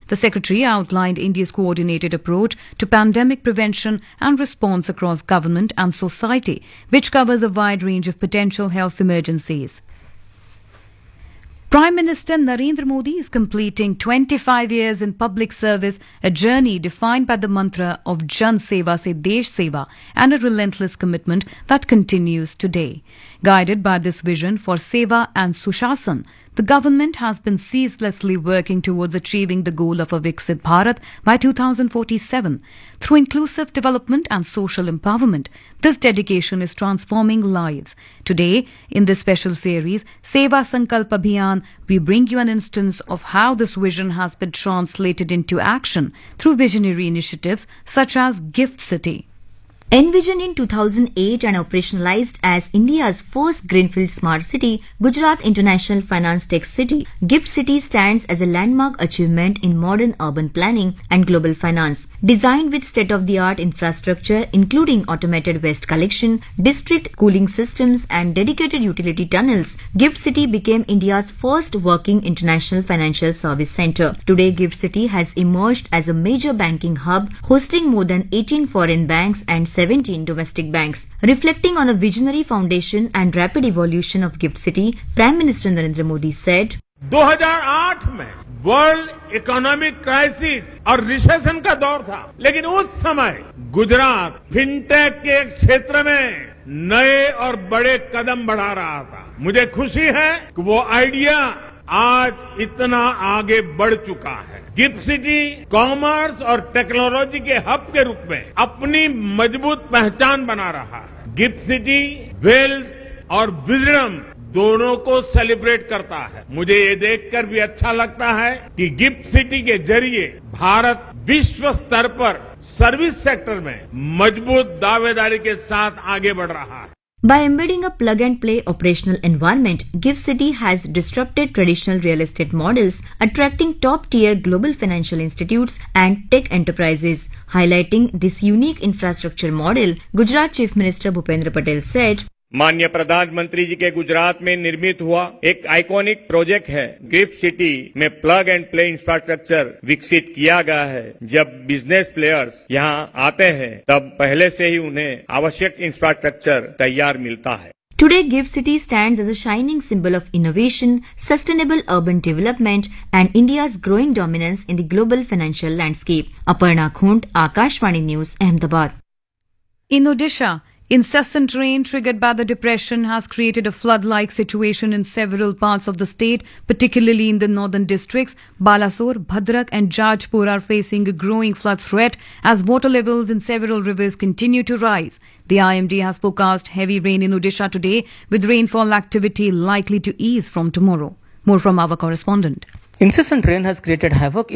The Secretary outlined India's coordinated approach to pandemic prevention and response across government and society, which covers a wide range of potential health emergencies. Prime Minister Narendra Modi is completing 25 years in public service, a journey defined by the mantra of Jan Seva se Desh Seva and a relentless commitment that continues today. Guided by this vision for Seva and Sushasan, the government has been ceaselessly working towards achieving the goal of a Viksit Bharat by 2047. Through inclusive development and social empowerment, this dedication is transforming lives. Today, in this special series, Seva Sankalp Abhiyan, we bring you an instance of how this vision has been translated into action through visionary initiatives such as Gift City. Envisioned in 2008 and operationalized as India's first greenfield smart city, Gujarat International Finance Tech City, Gift City stands as a landmark achievement in modern urban planning and global finance. Designed with state-of-the-art infrastructure including automated waste collection, district cooling systems and dedicated utility tunnels, Gift City became India's first working international financial service center. Today, Gift City has emerged as a major banking hub, hosting more than 18 foreign banks and 17 domestic banks. Reflecting on a visionary foundation and rapid evolution of Gift City, Prime Minister Narendra Modi said, 2008 में world economic crisis और recession का दौर था, लेकिन उस समय Gujarat fintech के क्षेत्र में नए और बड़े कदम बढ़ा रहा था। मुझे खुशी है कि वो आइडिया आज इतना आगे बढ़ चुका है। गिफ्ट सिटी कॉमर्स और टेक्नोलॉजी के हब के रूप में अपनी मजबूत पहचान बना रहा है। गिफ्ट सिटी वेल्थ और विजडम दोनों को सेलिब्रेट करता है। मुझे ये देखकर भी अच्छा लगता है कि गिफ्ट सिटी के जरिए भारत विश्व स्तर पर सर्विस सेक्टर में मजबूत दावेदारी के साथ आगे बढ़ रहा है। By embedding a plug-and-play operational environment, Gift City has disrupted traditional real estate models, attracting top-tier global financial institutes and tech enterprises. Highlighting this unique infrastructure model, Gujarat Chief Minister Bhupendra Patel said, माननीय प्रधानमंत्री जी के गुजरात में निर्मित हुआ एक iconic project है। Gift city में plug and play infrastructure विकसित किया गया है। जब बिजनेस प्लेयर्स यहाँ आते हैं तब पहले से ही उन्हें आवश्यक इंफ्रास्ट्रक्चर तैयार मिलता है। Today, Gift City stands as a shining symbol of innovation, sustainable urban development and India's growing dominance in the global financial landscape. Aparna Khund, Akashvani News, Ahmedabad. In Odisha, incessant rain triggered by the depression has created a flood-like situation in several parts of the state, particularly in the northern districts. Balasore, Bhadrak and Jajpur are facing a growing flood threat as water levels in several rivers continue to rise. The IMD has forecast heavy rain in Odisha today, with rainfall activity likely to ease from tomorrow. More from our correspondent. Incessant rain has created havoc